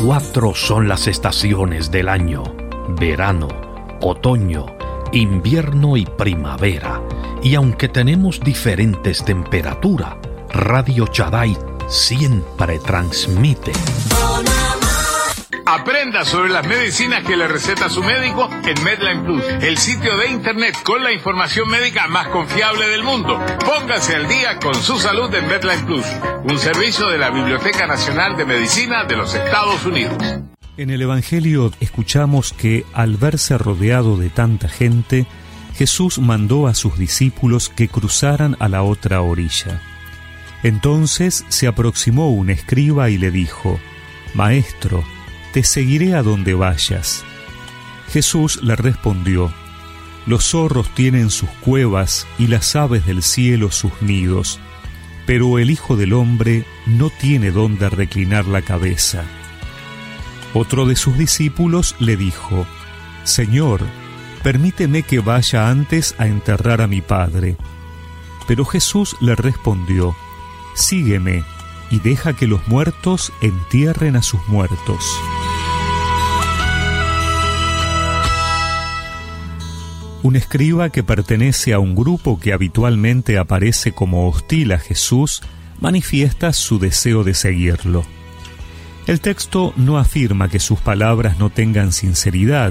4 son las estaciones del año: verano, otoño, invierno y primavera. Y aunque tenemos diferentes temperaturas, Radio Shaddai siempre transmite. Aprenda sobre las medicinas que le receta su médico en Medline Plus, el sitio de internet con la información médica más confiable del mundo. Póngase al día con su salud en Medline Plus, un servicio de la Biblioteca Nacional de Medicina de los Estados Unidos. En el Evangelio escuchamos que al verse rodeado de tanta gente, Jesús mandó a sus discípulos que cruzaran a la otra orilla. Entonces se aproximó un escriba y le dijo: «Maestro, te seguiré a donde vayas». Jesús le respondió: «Los zorros tienen sus cuevas y las aves del cielo sus nidos, pero el Hijo del Hombre no tiene dónde reclinar la cabeza». Otro de sus discípulos le dijo: «Señor, permíteme que vaya antes a enterrar a mi padre». Pero Jesús le respondió: «Sígueme y deja que los muertos entierren a sus muertos». Un escriba que pertenece a un grupo que habitualmente aparece como hostil a Jesús manifiesta su deseo de seguirlo. El texto no afirma que sus palabras no tengan sinceridad,